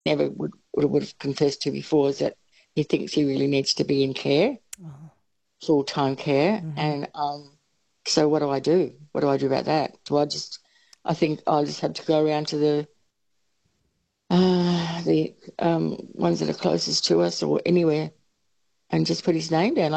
never would have confessed to before is that he thinks he really needs to be in care, Oh. full time care. Mm-hmm. And so what do I do? What do I do about that? I think I just have to go around to the ones that are closest to us or anywhere and just put his name down.